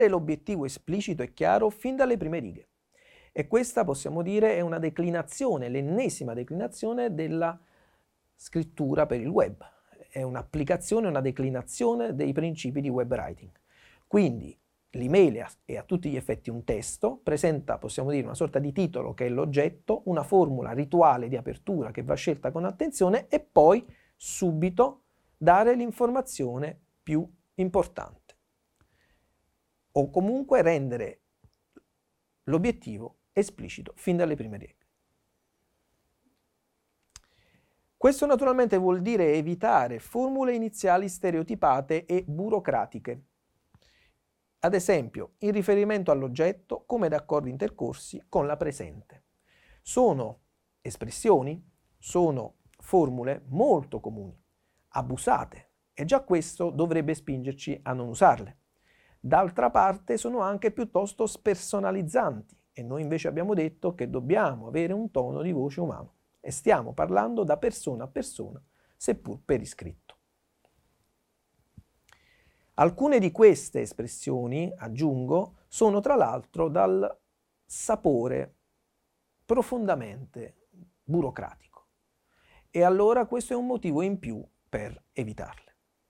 l'obiettivo esplicito e chiaro fin dalle prime righe. E questa, possiamo dire, è una declinazione, l'ennesima declinazione della scrittura per il web. È un'applicazione, una declinazione dei principi di web writing. Quindi l'email è a tutti gli effetti un testo, presenta, possiamo dire, una sorta di titolo che è l'oggetto, una formula rituale di apertura che va scelta con attenzione e poi subito dare l'informazione più importante. O comunque rendere l'obiettivo esplicito fin dalle prime righe. Questo naturalmente vuol dire evitare formule iniziali stereotipate e burocratiche. Ad esempio, in riferimento all'oggetto, come d'accordi intercorsi con la presente. Sono espressioni, sono formule molto comuni, abusate, e già questo dovrebbe spingerci a non usarle. D'altra parte sono anche piuttosto spersonalizzanti e noi invece abbiamo detto che dobbiamo avere un tono di voce umano e stiamo parlando da persona a persona, seppur per iscritto. Alcune di queste espressioni, aggiungo, sono tra l'altro dal sapore profondamente burocratico e allora questo è un motivo in più per evitarle.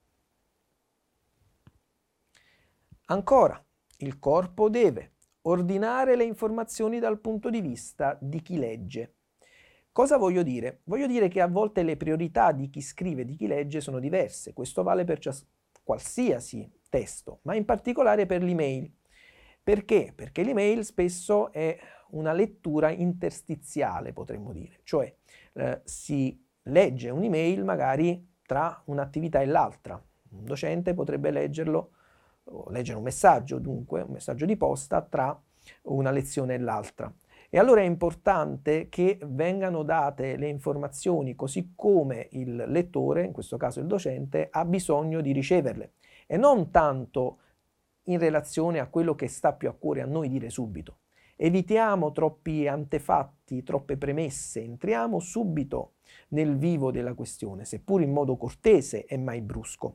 Ancora, il corpo deve ordinare le informazioni dal punto di vista di chi legge. Cosa voglio dire? Voglio dire che a volte le priorità di chi scrive e di chi legge sono diverse. Questo vale per qualsiasi testo, ma in particolare per l'email. Perché? Perché l'email spesso è una lettura interstiziale, potremmo dire. Cioè si legge un'email magari tra un'attività e l'altra. Un docente potrebbe leggerlo o leggere un messaggio, dunque, un messaggio di posta tra una lezione e l'altra. E allora è importante che vengano date le informazioni così come il lettore, in questo caso il docente, ha bisogno di riceverle e non tanto in relazione a quello che sta più a cuore a noi dire subito. Evitiamo troppi antefatti, troppe premesse, entriamo subito nel vivo della questione, seppur in modo cortese e mai brusco.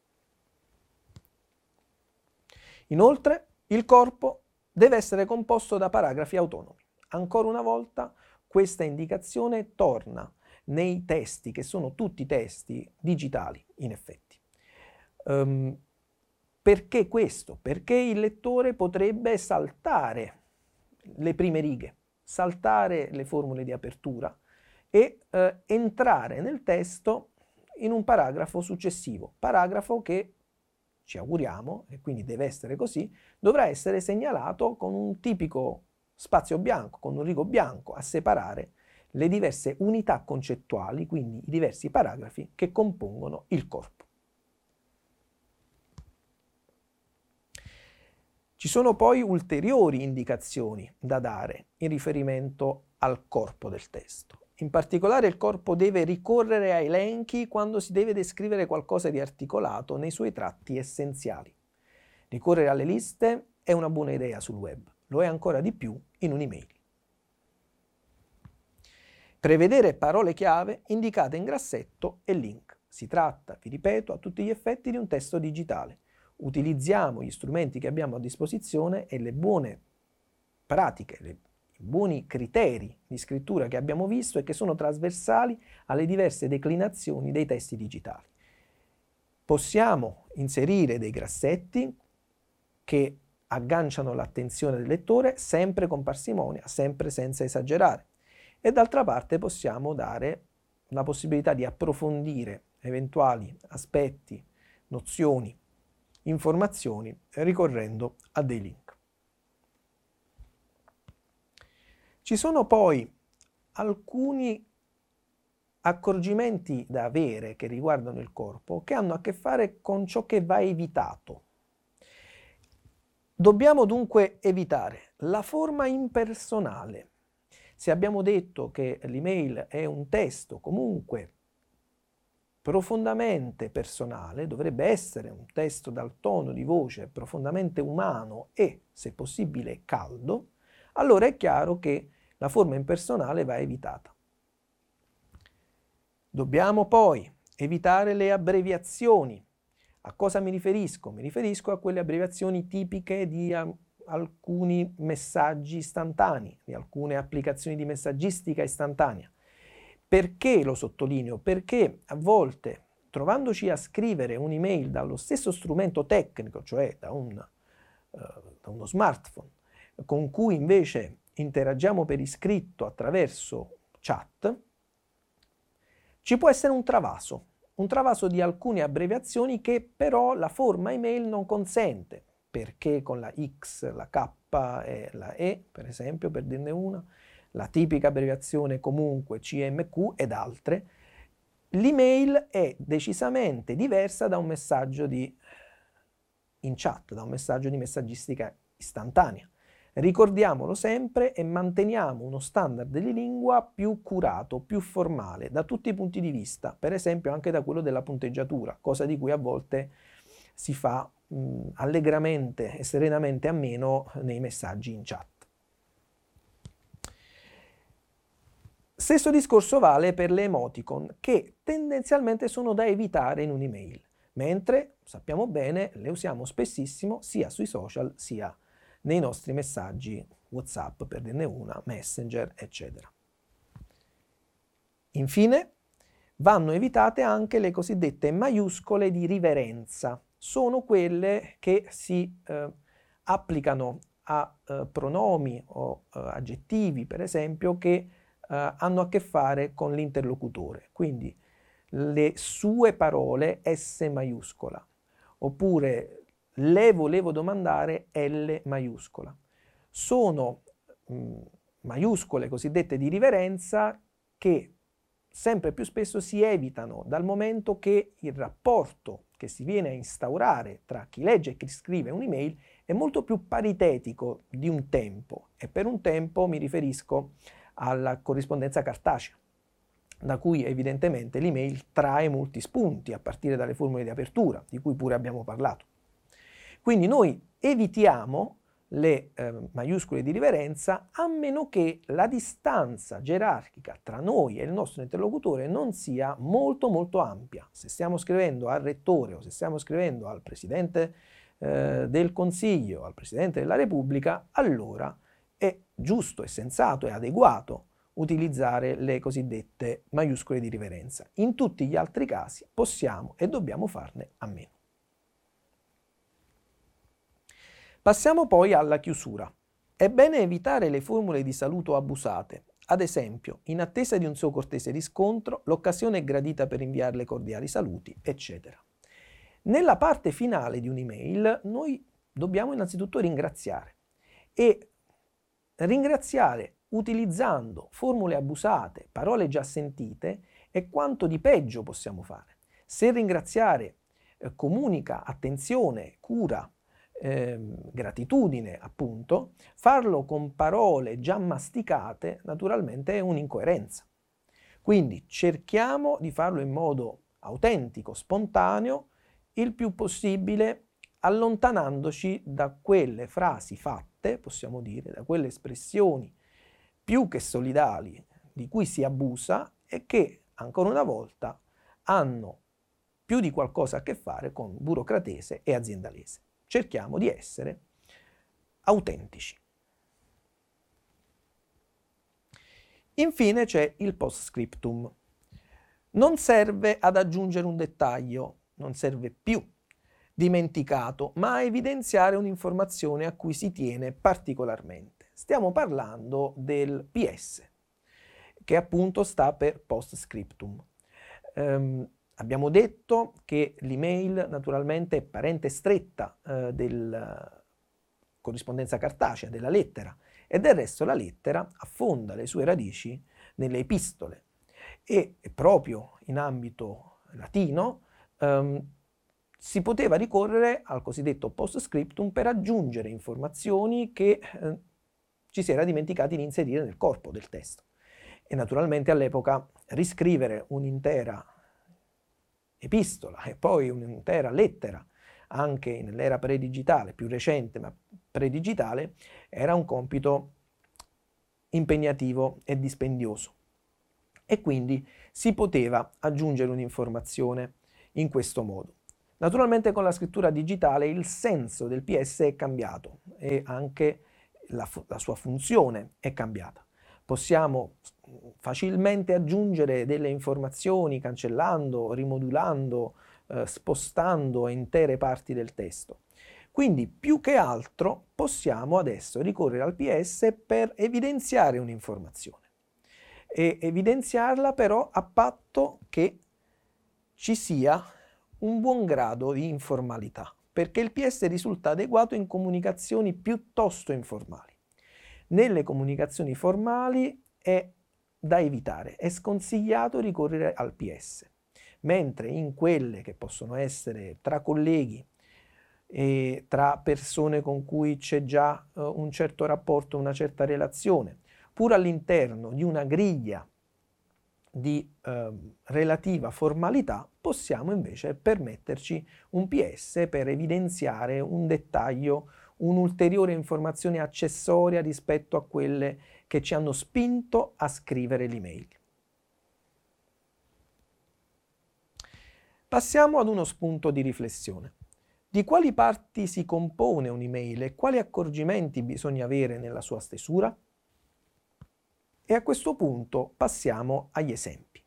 Inoltre, il corpo deve essere composto da paragrafi autonomi. Ancora una volta, questa indicazione torna nei testi, che sono tutti testi digitali, in effetti. Perché questo? Perché il lettore potrebbe saltare le prime righe, saltare le formule di apertura e entrare nel testo in un paragrafo successivo, paragrafo che ci auguriamo, e quindi deve essere così, dovrà essere segnalato con un tipico spazio bianco, con un rigo bianco a separare le diverse unità concettuali, quindi i diversi paragrafi che compongono il corpo. Ci sono poi ulteriori indicazioni da dare in riferimento al corpo del testo. In particolare il corpo deve ricorrere a elenchi quando si deve descrivere qualcosa di articolato nei suoi tratti essenziali. Ricorrere alle liste è una buona idea sul web, lo è ancora di più in un'email. Prevedere parole chiave indicate in grassetto e link. Si tratta, vi ripeto, a tutti gli effetti di un testo digitale. Utilizziamo gli strumenti che abbiamo a disposizione e le buone pratiche, i buoni criteri di scrittura che abbiamo visto e che sono trasversali alle diverse declinazioni dei testi digitali. Possiamo inserire dei grassetti che agganciano l'attenzione del lettore sempre con parsimonia, sempre senza esagerare. E d'altra parte possiamo dare la possibilità di approfondire eventuali aspetti, nozioni, informazioni ricorrendo a dei link. Ci sono poi alcuni accorgimenti da avere che riguardano il corpo che hanno a che fare con ciò che va evitato. Dobbiamo dunque evitare la forma impersonale. Se abbiamo detto che l'email è un testo comunque profondamente personale, dovrebbe essere un testo dal tono di voce profondamente umano e, se possibile, caldo, allora è chiaro che la forma impersonale va evitata. Dobbiamo poi evitare le abbreviazioni. A cosa mi riferisco? Mi riferisco a quelle abbreviazioni tipiche di alcuni messaggi istantanei, di alcune applicazioni di messaggistica istantanea. Perché lo sottolineo? Perché a volte, trovandoci a scrivere un'email dallo stesso strumento tecnico, cioè da uno smartphone, con cui invece interagiamo per iscritto attraverso chat, ci può essere un travaso di alcune abbreviazioni che però la forma email non consente, perché con la X, la K e la E, per esempio, per dirne una, la tipica abbreviazione comunque CMQ ed altre, l'email è decisamente diversa da un messaggio in chat, da un messaggio di messaggistica istantanea. Ricordiamolo sempre e manteniamo uno standard di lingua più curato, più formale, da tutti i punti di vista, per esempio anche da quello della punteggiatura, cosa di cui a volte si fa allegramente e serenamente a meno nei messaggi in chat. Stesso discorso vale per le emoticon, che tendenzialmente sono da evitare in un'email, mentre sappiamo bene le usiamo spessissimo sia sui social sia nei nostri messaggi WhatsApp, per dirne una, Messenger, eccetera. Infine, vanno evitate anche le cosiddette maiuscole di riverenza. Sono quelle che si applicano a pronomi o aggettivi, per esempio, che hanno a che fare con l'interlocutore. Quindi le sue parole S maiuscola, oppure le volevo domandare L maiuscola. Sono maiuscole cosiddette di riverenza che sempre più spesso si evitano dal momento che il rapporto che si viene a instaurare tra chi legge e chi scrive un'email è molto più paritetico di un tempo, e per un tempo mi riferisco alla corrispondenza cartacea, da cui evidentemente l'email trae molti spunti a partire dalle formule di apertura, di cui pure abbiamo parlato. Quindi noi evitiamo le maiuscole di riverenza a meno che la distanza gerarchica tra noi e il nostro interlocutore non sia molto molto ampia. Se stiamo scrivendo al rettore o se stiamo scrivendo al Presidente del Consiglio, al Presidente della Repubblica, allora è giusto, è sensato, è adeguato utilizzare le cosiddette maiuscole di riverenza. In tutti gli altri casi possiamo e dobbiamo farne a meno. Passiamo poi alla chiusura. È bene evitare le formule di saluto abusate. Ad esempio, in attesa di un suo cortese riscontro, l'occasione è gradita per inviarle cordiali saluti, eccetera. Nella parte finale di un'email noi dobbiamo innanzitutto ringraziare, e ringraziare utilizzando formule abusate, parole già sentite, è quanto di peggio possiamo fare. Se ringraziare comunica attenzione, cura, gratitudine, appunto, farlo con parole già masticate naturalmente è un'incoerenza. Quindi cerchiamo di farlo in modo autentico, spontaneo, il più possibile allontanandoci da quelle frasi fatte, possiamo dire, da quelle espressioni più che solidali di cui si abusa e che, ancora una volta, hanno più di qualcosa a che fare con burocratese e aziendalese. Cerchiamo di essere autentici. Infine c'è il post-scriptum. Non serve ad aggiungere un dettaglio, non serve più dimenticato, ma a evidenziare un'informazione a cui si tiene particolarmente. Stiamo parlando del PS, che appunto sta per post-scriptum. Abbiamo detto che l'email naturalmente è parente stretta della corrispondenza cartacea, della lettera, e del resto la lettera affonda le sue radici nelle epistole, e proprio in ambito latino si poteva ricorrere al cosiddetto post-scriptum per aggiungere informazioni che ci si era dimenticati di inserire nel corpo del testo. E naturalmente all'epoca riscrivere un'intera epistola e poi un'intera lettera, anche nell'era predigitale, più recente ma predigitale, era un compito impegnativo e dispendioso. E quindi si poteva aggiungere un'informazione in questo modo. Naturalmente con la scrittura digitale il senso del PS è cambiato e anche la sua funzione è cambiata. Possiamo facilmente aggiungere delle informazioni cancellando, rimodulando, spostando intere parti del testo. Quindi più che altro possiamo adesso ricorrere al PS per evidenziare un'informazione e evidenziarla però a patto che ci sia un buon grado di informalità, perché il PS risulta adeguato in comunicazioni piuttosto informali. Nelle comunicazioni formali è da evitare, è sconsigliato ricorrere al PS, mentre in quelle che possono essere tra colleghi e tra persone con cui c'è già un certo rapporto, una certa relazione, pur all'interno di una griglia di relativa formalità, possiamo invece permetterci un PS per evidenziare un dettaglio, un'ulteriore informazione accessoria rispetto a quelle che ci hanno spinto a scrivere l'email. Passiamo ad uno spunto di riflessione. Di quali parti si compone un'email e quali accorgimenti bisogna avere nella sua stesura? E a questo punto passiamo agli esempi.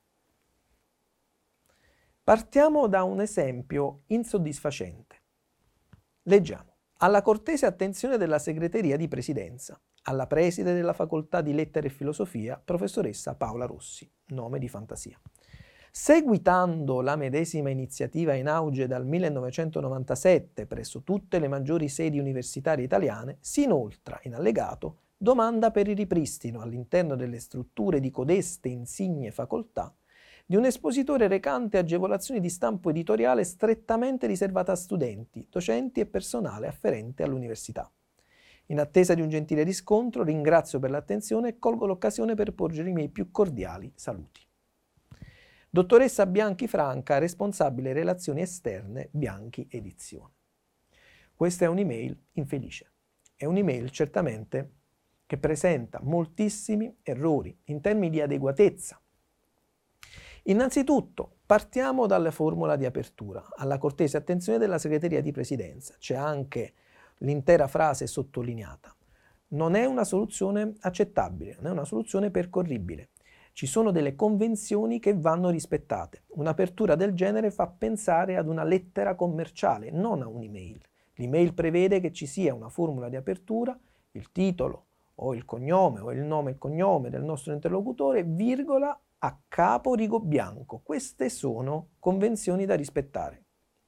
Partiamo da un esempio insoddisfacente. Leggiamo. Alla cortese attenzione della segreteria di presidenza, alla preside della facoltà di lettere e filosofia, professoressa Paola Rossi, nome di fantasia. Seguitando la medesima iniziativa in auge dal 1997 presso tutte le maggiori sedi universitarie italiane, si inoltra in allegato domanda per il ripristino all'interno delle strutture di codeste insigne facoltà di un espositore recante agevolazioni di stampo editoriale strettamente riservate a studenti, docenti e personale afferente all'università. In attesa di un gentile riscontro, ringrazio per l'attenzione e colgo l'occasione per porgere i miei più cordiali saluti. Dottoressa Bianchi Franca, responsabile relazioni esterne, Bianchi Edizioni. Questa è un'email infelice. È un'email certamente che presenta moltissimi errori in termini di adeguatezza. Innanzitutto partiamo dalla formula di apertura, alla cortese attenzione della segreteria di presidenza. C'è anche l'intera frase sottolineata. Non è una soluzione accettabile, non è una soluzione percorribile. Ci sono delle convenzioni che vanno rispettate. Un'apertura del genere fa pensare ad una lettera commerciale, non a un'email. L'email prevede che ci sia una formula di apertura, il titolo o il cognome o il nome e cognome del nostro interlocutore, virgola, a capo rigo bianco. Queste sono convenzioni da rispettare.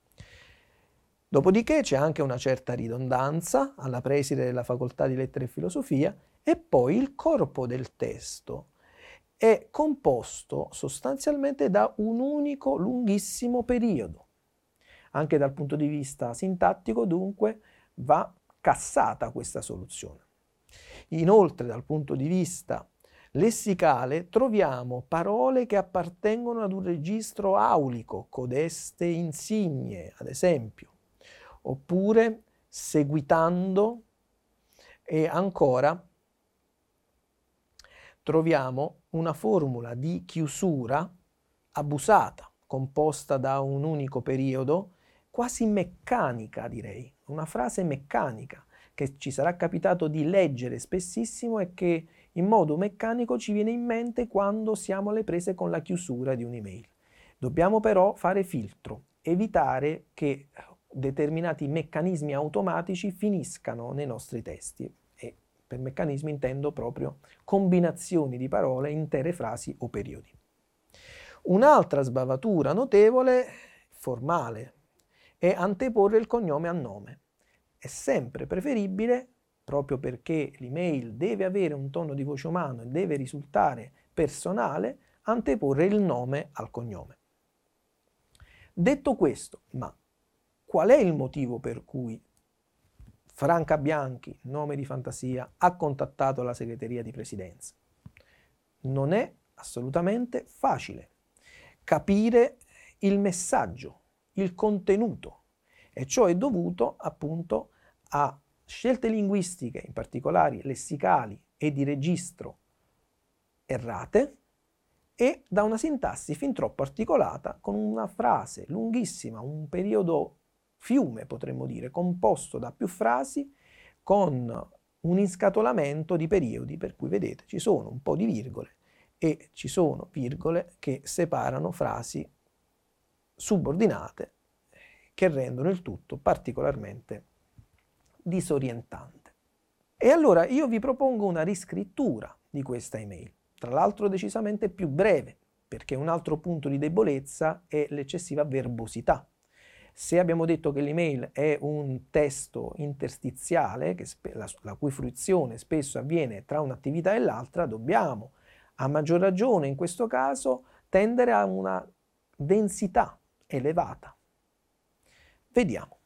Dopodiché c'è anche una certa ridondanza alla preside della facoltà di lettere e filosofia e poi il corpo del testo è composto sostanzialmente da un unico lunghissimo periodo. Anche dal punto di vista sintattico, dunque, va cassata questa soluzione. Inoltre, dal punto di vista lessicale, troviamo parole che appartengono ad un registro aulico, codeste insigne, ad esempio, oppure seguitando, e ancora troviamo una formula di chiusura abusata, composta da un unico periodo, quasi meccanica direi, una frase meccanica che ci sarà capitato di leggere spessissimo e che in modo meccanico ci viene in mente quando siamo alle prese con la chiusura di un'email. Dobbiamo però fare filtro, evitare che determinati meccanismi automatici finiscano nei nostri testi. E per meccanismi intendo proprio combinazioni di parole, intere frasi o periodi. Un'altra sbavatura notevole, formale, è anteporre il cognome al nome. È sempre preferibile, proprio perché l'email deve avere un tono di voce umano e deve risultare personale, anteporre il nome al cognome. Detto questo, ma qual è il motivo per cui Franca Bianchi, nome di fantasia, ha contattato la segreteria di presidenza? Non è assolutamente facile capire il messaggio, il contenuto, e ciò è dovuto appunto a scelte linguistiche, in particolare lessicali e di registro, errate, e da una sintassi fin troppo articolata, con una frase lunghissima, un periodo fiume potremmo dire, composto da più frasi, con un inscatolamento di periodi, per cui vedete ci sono un po' di virgole e ci sono virgole che separano frasi subordinate che rendono il tutto particolarmente disorientante. E allora io vi propongo una riscrittura di questa email, tra l'altro decisamente più breve, perché un altro punto di debolezza è l'eccessiva verbosità. Se abbiamo detto che l'email è un testo interstiziale, la cui fruizione spesso avviene tra un'attività e l'altra, dobbiamo, a maggior ragione in questo caso, tendere a una densità elevata. Vediamo.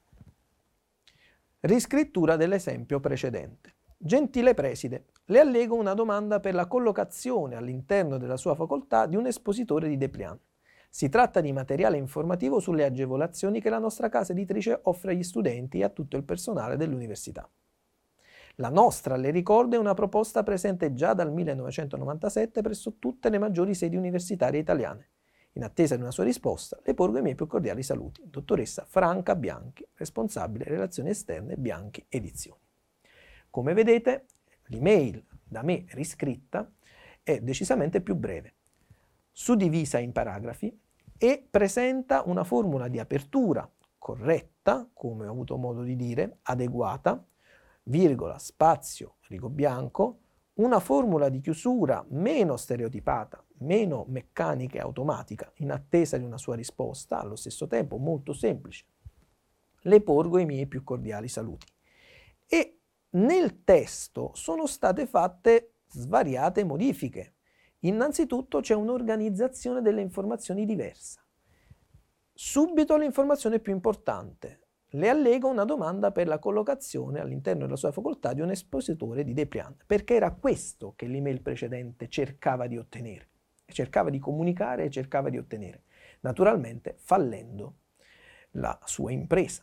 Riscrittura dell'esempio precedente. Gentile preside, le allego una domanda per la collocazione all'interno della sua facoltà di un espositore di Depliant. Si tratta di materiale informativo sulle agevolazioni che la nostra casa editrice offre agli studenti e a tutto il personale dell'università. La nostra, le ricordo, è una proposta presente già dal 1997 presso tutte le maggiori sedi universitarie italiane. In attesa di una sua risposta, le porgo i miei più cordiali saluti. Dottoressa Franca Bianchi, responsabile relazioni esterne Bianchi Edizioni. Come vedete, l'email da me riscritta è decisamente più breve, suddivisa in paragrafi e presenta una formula di apertura corretta, come ho avuto modo di dire, adeguata, virgola, spazio, rigo bianco, una formula di chiusura meno stereotipata, meno meccanica e automatica, in attesa di una sua risposta, allo stesso tempo molto semplice. Le porgo i miei più cordiali saluti. E nel testo sono state fatte svariate modifiche. Innanzitutto c'è un'organizzazione delle informazioni diversa. Subito l'informazione più importante. Le allego una domanda per la collocazione all'interno della sua facoltà di un espositore di Depliant, perché era questo che l'email precedente cercava di ottenere, cercava di comunicare e cercava di ottenere, naturalmente fallendo la sua impresa.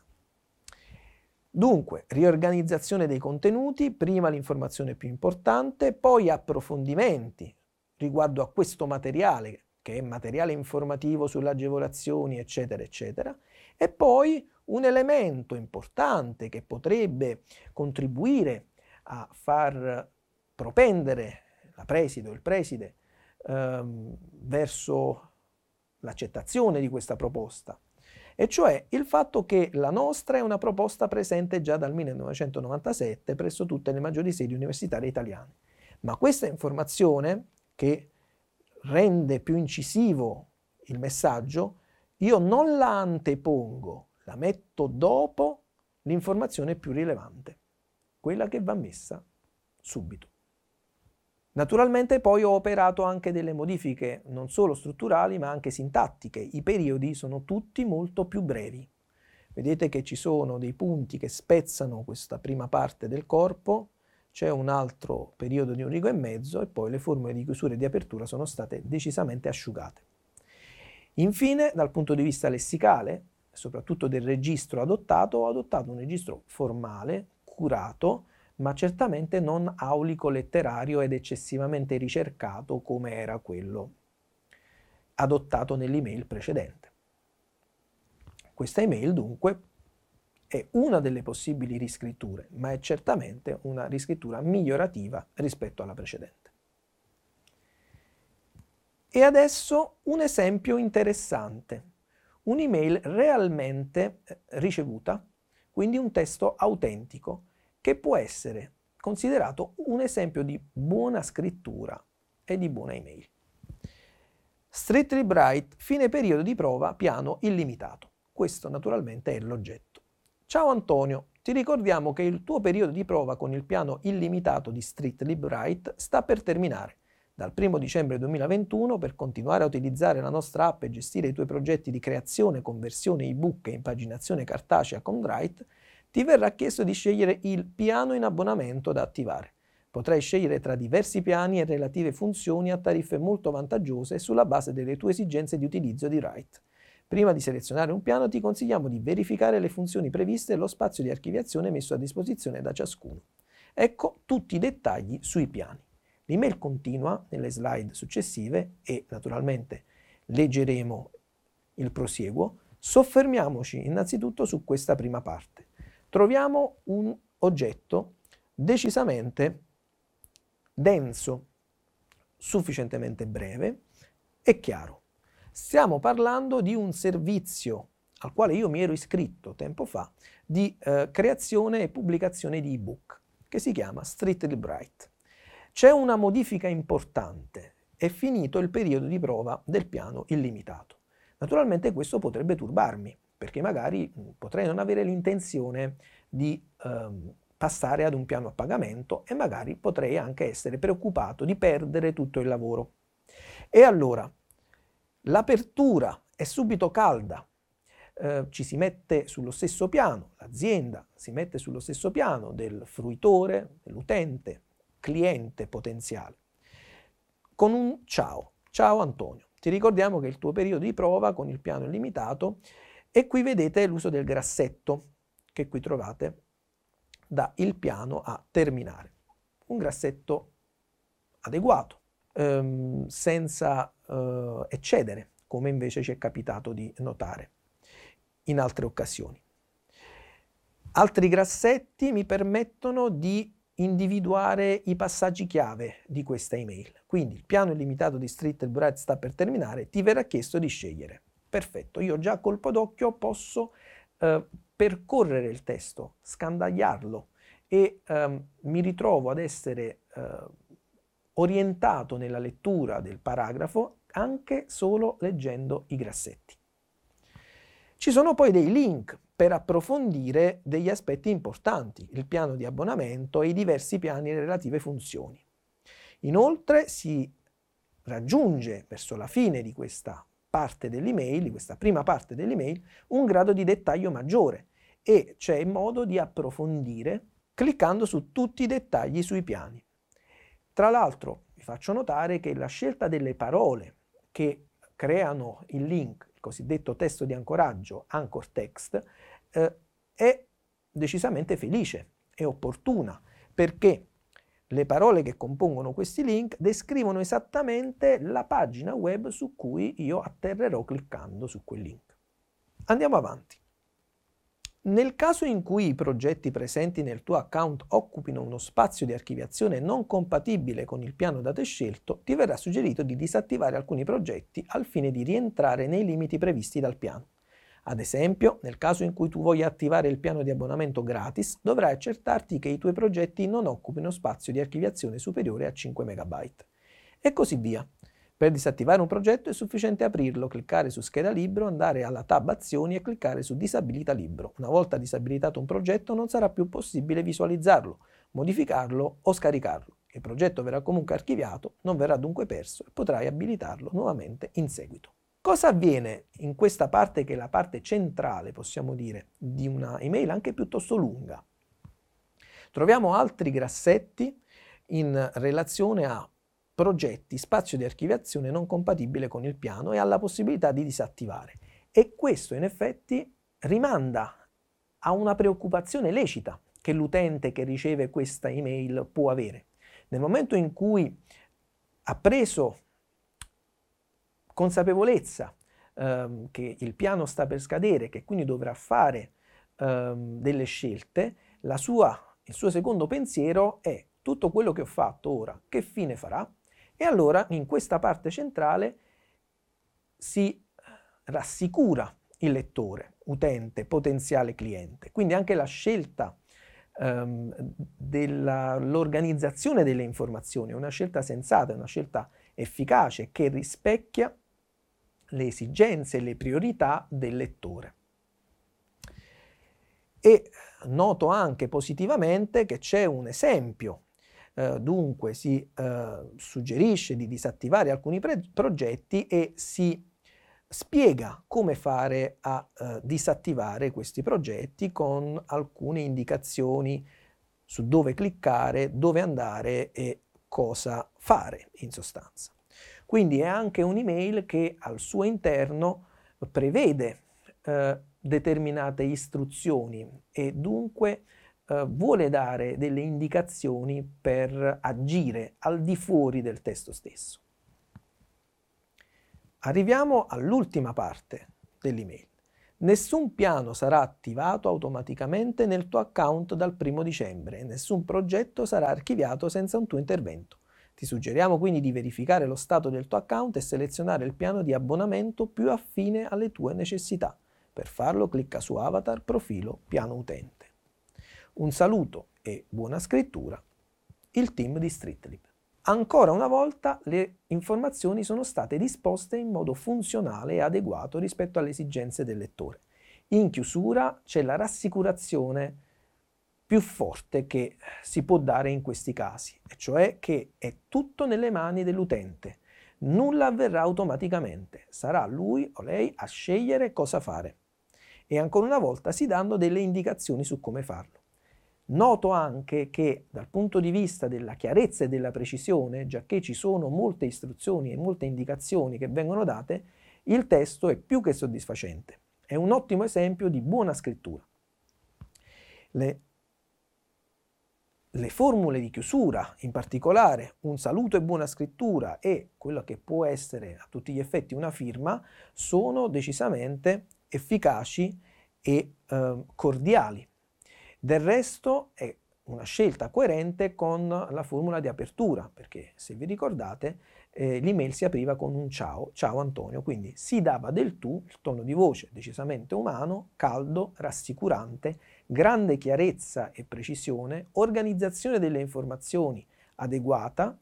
Dunque, riorganizzazione dei contenuti, prima l'informazione più importante, poi approfondimenti riguardo a questo materiale, che è materiale informativo sulle agevolazioni, eccetera, eccetera, e poi un elemento importante che potrebbe contribuire a far propendere la preside o il preside verso l'accettazione di questa proposta, e cioè il fatto che la nostra è una proposta presente già dal 1997 presso tutte le maggiori sedi universitarie italiane. Ma questa informazione, che rende più incisivo il messaggio, io non la antepongo, la metto dopo l'informazione più rilevante, quella che va messa subito. Naturalmente poi ho operato anche delle modifiche non solo strutturali ma anche sintattiche. I periodi sono tutti molto più brevi. Vedete che ci sono dei punti che spezzano questa prima parte del corpo, c'è un altro periodo di un rigo e mezzo e poi le formule di chiusura e di apertura sono state decisamente asciugate. Infine, dal punto di vista lessicale, soprattutto del registro adottato, ho adottato un registro formale, curato, ma certamente non aulico letterario ed eccessivamente ricercato come era quello adottato nell'email precedente. Questa email dunque è una delle possibili riscritture, ma è certamente una riscrittura migliorativa rispetto alla precedente. E adesso un esempio interessante, un'email realmente ricevuta, quindi un testo autentico, che può essere considerato un esempio di buona scrittura e di buona email. Streetly Bright, fine periodo di prova, piano illimitato. Questo naturalmente è l'oggetto. Ciao Antonio, ti ricordiamo che il tuo periodo di prova con il piano illimitato di Streetly Bright sta per terminare. Dal 1 dicembre 2021, per continuare a utilizzare la nostra app e gestire i tuoi progetti di creazione, conversione ebook e impaginazione cartacea con Write, ti verrà chiesto di scegliere il piano in abbonamento da attivare. Potrai scegliere tra diversi piani e relative funzioni a tariffe molto vantaggiose sulla base delle tue esigenze di utilizzo di Write. Prima di selezionare un piano ti consigliamo di verificare le funzioni previste e lo spazio di archiviazione messo a disposizione da ciascuno. Ecco tutti i dettagli sui piani. L'email continua nelle slide successive e naturalmente leggeremo il prosieguo. Soffermiamoci innanzitutto su questa prima parte. Troviamo un oggetto decisamente denso, sufficientemente breve e chiaro. Stiamo parlando di un servizio al quale io mi ero iscritto tempo fa di creazione e pubblicazione di ebook che si chiama Streetly Bright. C'è una modifica importante, è finito il periodo di prova del piano illimitato. Naturalmente questo potrebbe turbarmi, perché magari potrei non avere l'intenzione di passare ad un piano a pagamento e magari potrei anche essere preoccupato di perdere tutto il lavoro. E allora, l'apertura è subito calda, ci si mette sullo stesso piano, l'azienda si mette sullo stesso piano del fruitore, dell'utente, cliente potenziale, con un ciao. Ciao Antonio, ti ricordiamo che il tuo periodo di prova con il piano illimitato e qui vedete l'uso del grassetto che qui trovate da il piano a terminare. Un grassetto adeguato, senza eccedere, come invece ci è capitato di notare in altre occasioni. Altri grassetti mi permettono di individuare i passaggi chiave di questa email. Quindi il piano illimitato di Streetly Bright sta per terminare, ti verrà chiesto di scegliere. Perfetto, io già a colpo d'occhio posso percorrere il testo, scandagliarlo e mi ritrovo ad essere orientato nella lettura del paragrafo anche solo leggendo i grassetti. Ci sono poi dei link per approfondire degli aspetti importanti, il piano di abbonamento e i diversi piani e le relative funzioni. Inoltre si raggiunge verso la fine di questa parte dell'email, di questa prima parte dell'email, un grado di dettaglio maggiore e c'è modo di approfondire cliccando su tutti i dettagli sui piani. Tra l'altro vi faccio notare che la scelta delle parole che creano il link, il cosiddetto testo di ancoraggio, anchor text, è decisamente felice, è opportuna, perché le parole che compongono questi link descrivono esattamente la pagina web su cui io atterrerò cliccando su quel link. Andiamo avanti. Nel caso in cui i progetti presenti nel tuo account occupino uno spazio di archiviazione non compatibile con il piano da te scelto, ti verrà suggerito di disattivare alcuni progetti al fine di rientrare nei limiti previsti dal piano. Ad esempio, nel caso in cui tu voglia attivare il piano di abbonamento gratis, dovrai accertarti che i tuoi progetti non occupino spazio di archiviazione superiore a 5 MB. E così via. Per disattivare un progetto è sufficiente aprirlo, cliccare su Scheda libro, andare alla tab Azioni e cliccare su Disabilita libro. Una volta disabilitato un progetto non sarà più possibile visualizzarlo, modificarlo o scaricarlo. Il progetto verrà comunque archiviato, non verrà dunque perso e potrai abilitarlo nuovamente in seguito. Cosa avviene in questa parte che è la parte centrale, possiamo dire, di una email anche piuttosto lunga? Troviamo altri grassetti in relazione a progetti, spazio di archiviazione non compatibile con il piano e alla possibilità di disattivare. E questo in effetti rimanda a una preoccupazione lecita che l'utente che riceve questa email può avere. Nel momento in cui ha preso consapevolezza che il piano sta per scadere, che quindi dovrà fare delle scelte, il suo secondo pensiero è: tutto quello che ho fatto ora, che fine farà? E allora in questa parte centrale si rassicura il lettore, utente, potenziale cliente. Quindi anche la scelta dell'organizzazione delle informazioni è una scelta sensata, è una scelta efficace che rispecchia le esigenze e le priorità del lettore. E noto anche positivamente che c'è un esempio. Dunque si suggerisce di disattivare alcuni progetti e si spiega come fare a disattivare questi progetti con alcune indicazioni su dove cliccare, dove andare e cosa fare in sostanza. Quindi è anche un'email che al suo interno prevede determinate istruzioni e dunque vuole dare delle indicazioni per agire al di fuori del testo stesso. Arriviamo all'ultima parte dell'email. Nessun piano sarà attivato automaticamente nel tuo account dal 1° dicembre e nessun progetto sarà archiviato senza un tuo intervento. Ti suggeriamo quindi di verificare lo stato del tuo account e selezionare il piano di abbonamento più affine alle tue necessità. Per farlo clicca su Avatar, Profilo, Piano Utente. Un saluto e buona scrittura, il team di Streetlib. Ancora una volta le informazioni sono state disposte in modo funzionale e adeguato rispetto alle esigenze del lettore. In chiusura c'è la rassicurazione più forte che si può dare in questi casi, e cioè che è tutto nelle mani dell'utente. Nulla avverrà automaticamente, sarà lui o lei a scegliere cosa fare. E ancora una volta si danno delle indicazioni su come farlo. Noto anche che dal punto di vista della chiarezza e della precisione, giacché ci sono molte istruzioni e molte indicazioni che vengono date, il testo è più che soddisfacente. È un ottimo esempio di buona scrittura. Le formule di chiusura, in particolare un saluto e buona scrittura e quello che può essere a tutti gli effetti una firma, sono decisamente efficaci e cordiali. Del resto è una scelta coerente con la formula di apertura, perché se vi ricordate l'email si apriva con un ciao Antonio, quindi si dava del tu, il tono di voce decisamente umano, caldo, rassicurante, grande chiarezza e precisione, organizzazione delle informazioni adeguata,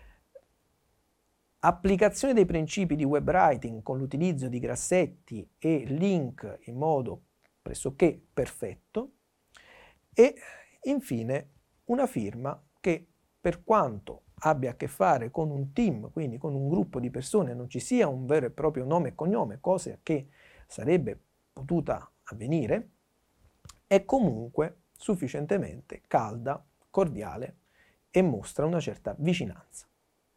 applicazione dei principi di web writing con l'utilizzo di grassetti e link in modo pressoché perfetto, e infine una firma che, per quanto abbia a che fare con un team, quindi con un gruppo di persone, non ci sia un vero e proprio nome e cognome, cosa che sarebbe potuta avvenire, è comunque sufficientemente calda, cordiale e mostra una certa vicinanza.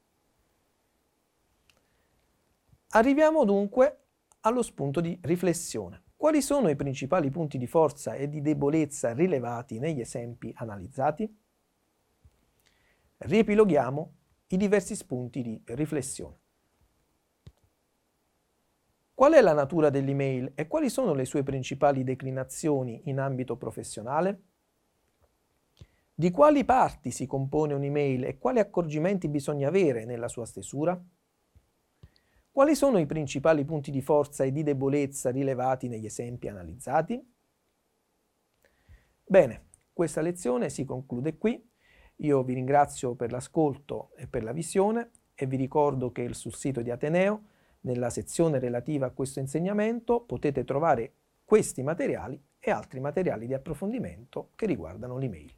Arriviamo dunque allo spunto di riflessione. Quali sono i principali punti di forza e di debolezza rilevati negli esempi analizzati? Riepiloghiamo i diversi spunti di riflessione. Qual è la natura dell'email e quali sono le sue principali declinazioni in ambito professionale? Di quali parti si compone un'email e quali accorgimenti bisogna avere nella sua stesura? Quali sono i principali punti di forza e di debolezza rilevati negli esempi analizzati? Bene, questa lezione si conclude qui. Io vi ringrazio per l'ascolto e per la visione e vi ricordo che sul sito di Ateneo, nella sezione relativa a questo insegnamento, potete trovare questi materiali e altri materiali di approfondimento che riguardano l'email.